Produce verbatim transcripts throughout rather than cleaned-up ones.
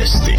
vijesti.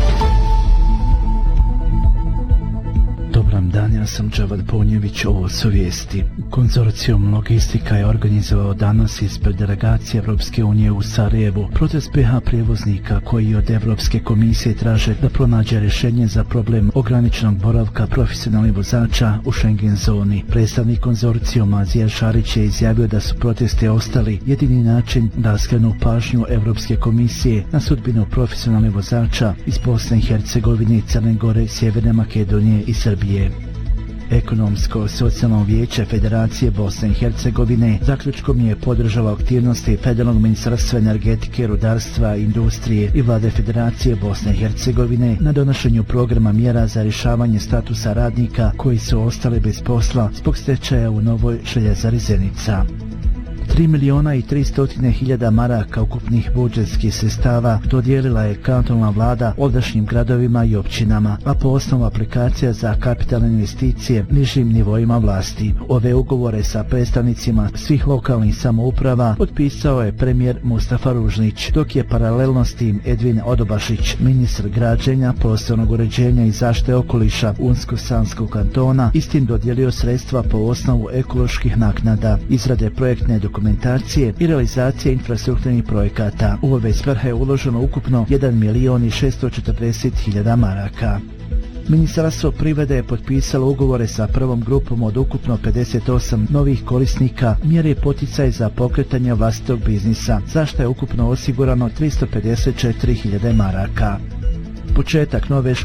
Dobar dan, ja sam Džavad Ponjević, ovo su vijesti. Konzorcijum Logistika je organizovao danas ispred delegacije Evropske unije u Sarajevu protest Be Ha prijevoznika koji od Evropske komisije traže da pronađe rješenje za problem ograničenog boravka profesionalnih vozača u Schengen zoni. Predstavnik konzorcijuma Zija Šarić je izjavio da su proteste ostali jedini način da skrenu pažnju Evropske komisije na sudbinu profesionalnih vozača iz Bosne i Hercegovine, Crne Gore, Sjeverne Makedonije i Srbije. Ekonomsko-socijalno vijeće Federacije Bosne i Hercegovine zaključkom je podržalo aktivnosti Federalnog ministarstva energetike, rudarstva i industrije i vlade Federacije Bosne i Hercegovine na donošenju programa mjera za rješavanje statusa radnika koji su ostali bez posla zbog stečaja u Novoj željezari Zenica. tri miliona i tristo hiljada maraka ukupnih budžetskih sredstava dodijelila je kantonalna vlada ovdašnjim gradovima i općinama, a po osnovu aplikacija za kapitalne investicije nižim nivoima vlasti. Ove ugovore sa predstavnicima svih lokalnih samouprava potpisao je premijer Mustafa Ružnić, dok je paralelno s tim Edvin Odobašić, ministar građenja, prostornog uređenja i zaštite okoliša Unsko-Sanskog kantona, istim dodijelio sredstva po osnovu ekoloških naknada, izrade projektne dokumentacije dokumentacije i realizacije infrastrukturnih projekata. U ove svrhe je uloženo ukupno jedan milion i šesto četrdeset hiljada maraka. Ministarstvo privrede je potpisalo ugovore sa prvom grupom od ukupno pedeset osam novih korisnika mjere poticaj za pokretanje vlastitog biznisa, za što je ukupno osigurano tristo pedeset četiri hiljade maraka. Početak nove školske